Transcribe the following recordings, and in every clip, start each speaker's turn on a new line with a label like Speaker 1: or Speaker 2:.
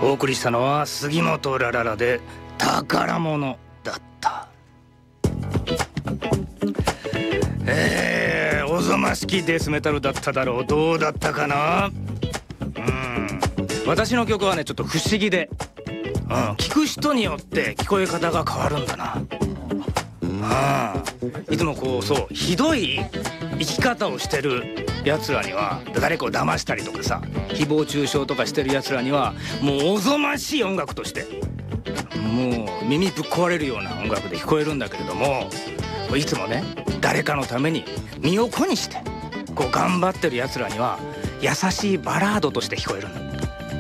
Speaker 1: お送りしたのは杉本ラララで宝物だった。おぞましきデスメタルだっただろう。どうだったかな。私の曲はねちょっと不思議で、聞く人によって聞こえ方が変わるんだな。いつもこうそうひどい生き方をしてるやつらには、誰かを騙したりとかさ、誹謗中傷とかしてるやつらにはもうおぞましい音楽としてもう耳ぶっ壊れるような音楽で聞こえるんだけれども、いつもね誰かのために身を粉にしてこう頑張ってるやつらには優しいバラードとして聞こえるんだ。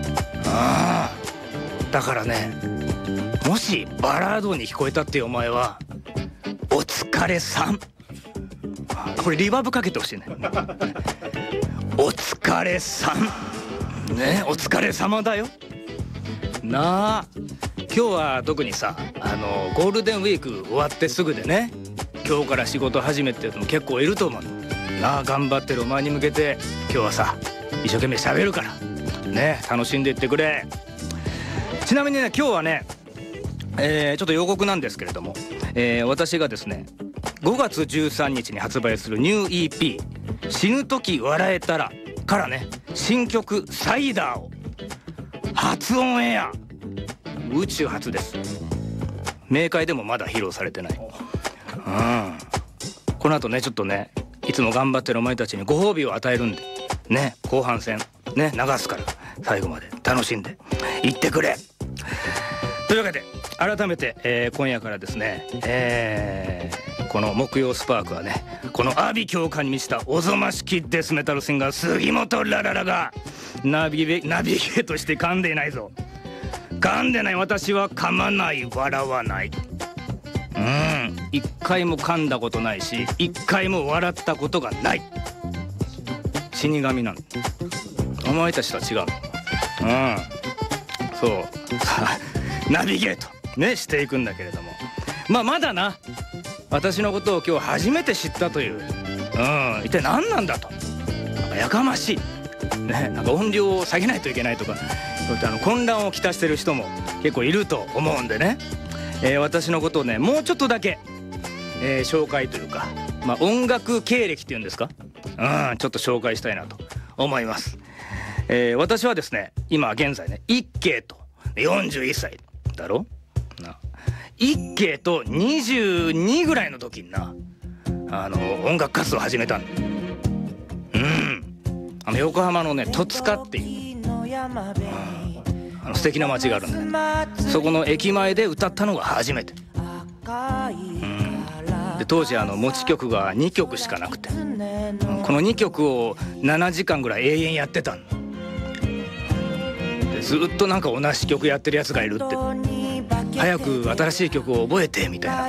Speaker 1: だからね、もしバラードに聞こえたってお前はお疲れさん。これリバーブかけてほしいね。お疲れさんね、お疲れ様だよなあ。今日は特にさ、ゴールデンウィーク終わってすぐでね、今日から仕事始めっていうのも結構いると思うなあ。頑張ってるお前に向けて今日はさ一生懸命喋るからね、楽しんでいってくれ。ちなみにね今日はね、ちょっと予告なんですけれども、私がですね5月13日に発売するニュー EP 死ぬ時笑えたらからね、新曲サイダーを初オンエア、宇宙初です。明快でもまだ披露されてない。この後ねちょっとねいつも頑張ってるお前たちにご褒美を与えるんでね、後半戦ね流すから最後まで楽しんでいってくれ。というわけで改めて、今夜からですね、この木曜スパークはね、この阿鼻教官に満ちたおぞましきデスメタルシンガー杉本ラララがナビゲートして噛んでいないぞ。噛んでない。私は噛まない、笑わない。一回も噛んだことないし一回も笑ったことがない。死神なの。お前たちとは違う。そうナビゲートねしていくんだけれども、まだな私のことを今日初めて知ったという、一体何なんだと、なんかやかましいね、なんか音量を下げないといけないとか、そういった混乱をきたしてる人も結構いると思うんでね、私のことをねもうちょっとだけ、紹介というか、音楽経歴っていうんですか、ちょっと紹介したいなと思います。私はですね今現在ね一慶と41歳だろな。一慶と22ぐらいの時にな音楽活動を始めたんだ。横浜のね戸塚っていう、素敵な街があるんだよ。そこの駅前で歌ったのが初めて。で当時持ち曲が2曲しかなくて、この2曲を7時間ぐらい永遠やってたんだ。でずっとなんか同じ曲やってるやつがいるって、早く新しい曲を覚えてみたいな